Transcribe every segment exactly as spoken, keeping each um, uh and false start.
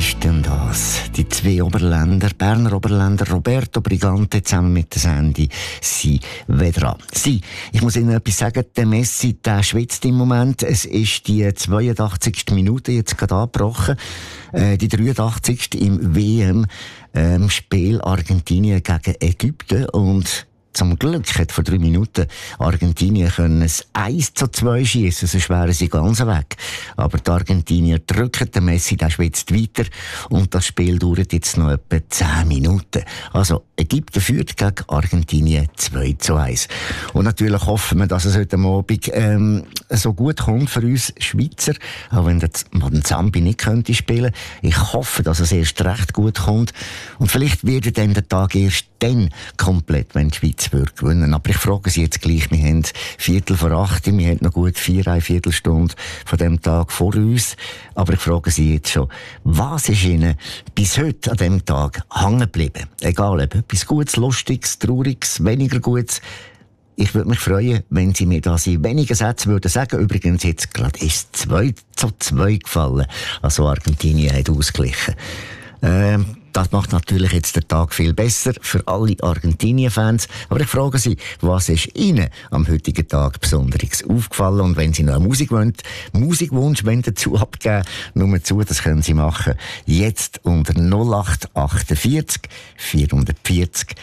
ist denn das? Die zwei Oberländer, Berner Oberländer, Roberto Brigante zusammen mit der Sandy, sie wieder an. Sie, ich muss Ihnen etwas sagen, der Messi, der schwitzt im Moment. Es ist die zweiundachtzigste Minute jetzt gerade angebrochen. Äh, die dreiundachtzigste im W M-Spiel ähm, Argentinien gegen Ägypten. Und zum Glück hat vor drei Minuten Argentinien können es eins zu zwei schiessen, sonst wären sie ganz weg. Aber die Argentinier drücken den Messi, der schwitzt weiter und das Spiel dauert jetzt noch etwa zehn Minuten. Also Ägypten führt gegen Argentinien zwei zu eins. Und natürlich hoffen wir, dass es heute Abend ähm, so gut kommt für uns Schweizer, auch wenn der Zambi nicht könnte spielen. Ich hoffe, dass es erst recht gut kommt und vielleicht wird dann der Tag erst dann komplett, wenn die Schweiz würde gewinnen. Aber ich frage Sie jetzt gleich, wir haben Viertel vor acht, wir haben noch gut vier, eine Viertelstunde von dem Tag vor uns. Aber ich frage Sie jetzt schon, was ist Ihnen bis heute an diesem Tag hängen geblieben? Egal, ob etwas Gutes, Lustiges, Trauriges, weniger Gutes. Ich würde mich freuen, wenn Sie mir das in wenigen Sätzen würden sagen. Übrigens, jetzt gerade ist es zwei zu zwei gefallen. Also Argentinien hat ausgeglichen. Ähm, Das macht natürlich jetzt den Tag viel besser für alle Argentinien-Fans. Aber ich frage Sie, was ist Ihnen am heutigen Tag besonders aufgefallen? Und wenn Sie noch einen Musik wollen, Musikwunsch wollen dazu abgeben, nur zu, das können Sie machen. Jetzt unter null acht achtundvierzig vierhundertvierzig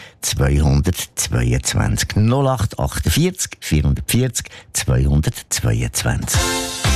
zweihundertzweiundzwanzig. null acht achtundvierzig vierhundertvierzig zweihundertzweiundzwanzig.